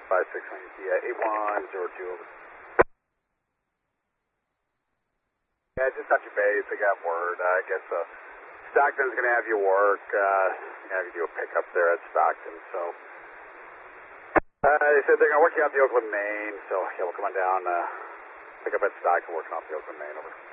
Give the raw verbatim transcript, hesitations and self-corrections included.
five six one, yeah, eight one zero two. Yeah, just touch your base. I got word. Uh, I guess uh, Stockton's going to have you work. Uh, have you do a pickup there at Stockton. So uh, they said they're going to work you out the Oakland, Maine. So yeah, we'll come on down. Uh, pick up at Stockton, working off the Oakland, Maine. Over.